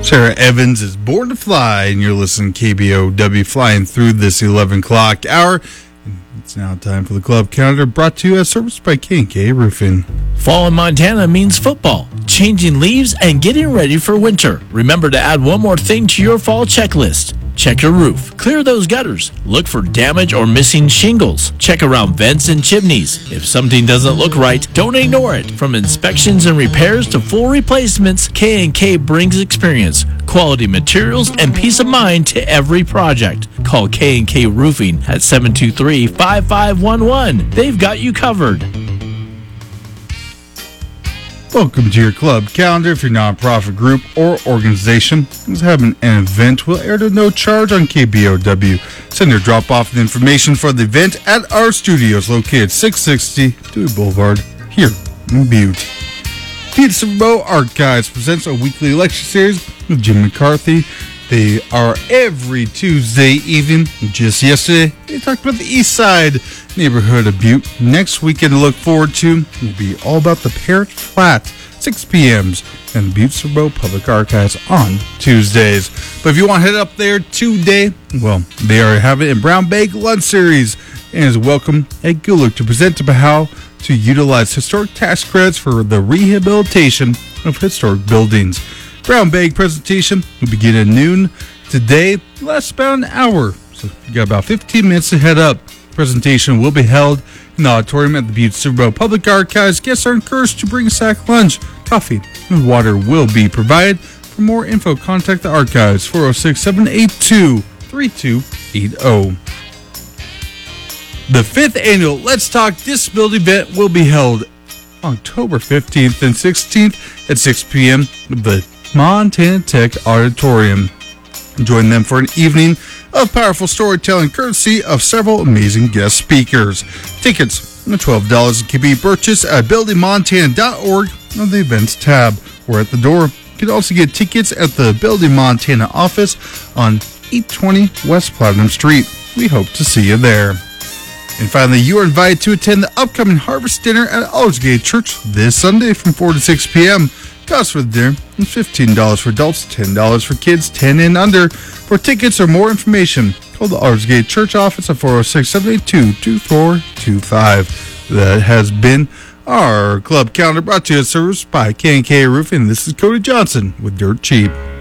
Sarah Evans is Born to Fly, and you're listening to KBOW flying through this 11 o'clock hour. It's now time for the club calendar, brought to you as service by K&K Roofing. Fall in Montana means football, changing leaves, and getting ready for winter. Remember to add one more thing to your fall checklist. Check your roof. Clear those gutters. Look for damage or missing shingles. Check around vents and chimneys. If something doesn't look right, don't ignore it. From inspections and repairs to full replacements, K&K brings experience, quality materials, and peace of mind to every project. Call K&K Roofing at 723-5511. They've got you covered. Welcome to your club calendar. If your nonprofit group or organization is having an event, we'll air to no charge on KBOW. Send or drop off the information for the event at our studios located 660 Dewey Boulevard here in Butte. Butte Silverbow Archives presents a weekly lecture series with Jim McCarthy. They are every Tuesday evening. Just yesterday, they talked about the east side neighborhood of Butte. Next weekend to look forward to will be all about the Parrot Flat, 6 p.m. and the Butte Silverbow Public Archives on Tuesdays. But if you want to head up there today, well, they are having a Brown Bag Lunch Series and is welcome at Gulick to present about how to utilize historic tax credits for the rehabilitation of historic buildings. Brown Bag presentation will begin at noon today, lasts about an hour, so you got about 15 minutes to head up. Presentation will be held in the auditorium at the Butte Silverbow Public Archives. Guests are encouraged to bring a sack lunch. Coffee and water will be provided. For more info, contact the archives 406-782-3280. The 5th annual Let's Talk Disability event will be held October 15th and 16th at 6 p.m. at the Montana Tech Auditorium. Join them for an evening of powerful storytelling courtesy of several amazing guest speakers. Tickets are $12 can be purchased at buildingmontana.org on the events tab or at the door. You can also get tickets at the Building Montana office on 820 West Platinum Street. We hope to see you there. And finally, you are invited to attend the upcoming Harvest Dinner at Aldersgate Church this Sunday from 4 to 6 p.m. Cost for the dinner is $15 for adults, $10 for kids 10 and under. For tickets or more information, call the Aldersgate Church office at 406-782-2425. That has been our club calendar, brought to you as service by K&K Roofing. This is Cody Johnson with Dirt Cheap.